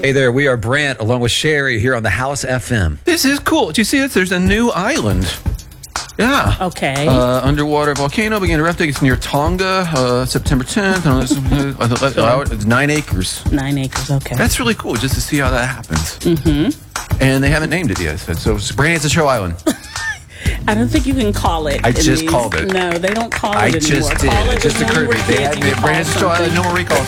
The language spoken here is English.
Hey there, we are Brant along with Sherry here on the House FM. This is cool. Do you see this? There's a new island. Yeah. Okay. Underwater volcano began erupting. It's near Tonga, September 10th. It's 9 acres. 9 acres, okay. That's really cool just to see how that happens. Mm-hmm. And they haven't named it yet. So it's Brant, it's a show island. I don't think you can call it. I just called it. No, they don't call it I anymore. just did. Call It just when occurred we to were me. kids, you Brant, called it's a show island. something. No more recalls.